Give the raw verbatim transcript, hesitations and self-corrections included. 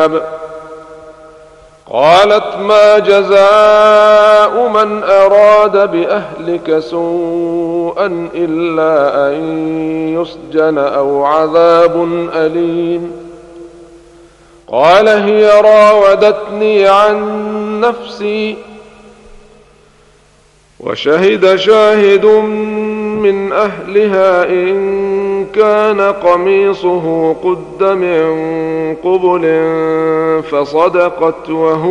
الكتاب. قالت ما جزاء من أراد بأهلك سوءا إلا أن يسجن أو عذاب أليم. قال هي راودتني عن نفسي وشهد شاهد من أهلها إن كان قميصه قد من قبل فصدقت وهو